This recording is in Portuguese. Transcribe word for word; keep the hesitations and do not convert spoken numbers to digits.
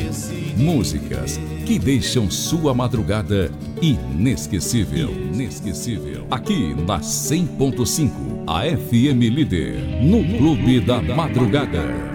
Músicas que deixam sua madrugada inesquecível. Inesquecível. Aqui na cem ponto cinco, a F M Líder, no Clube da Madrugada.